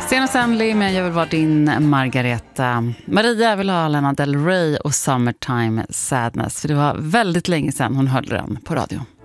Senast Stanley, men jag vill vara din Margareta. Maria vill ha Lana Del Rey och Summertime Sadness, för det var väldigt länge sedan hon höll den på radio.